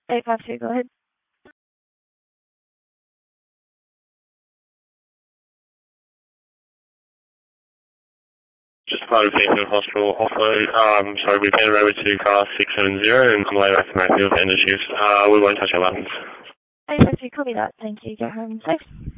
852, go ahead. Just part of Fairfield Hospital offload. Sorry, we've handed over to car 670 and I'm laid back to Mayfield and issues. We won't touch our buttons. 852, copy that. Thank you. Get home safe.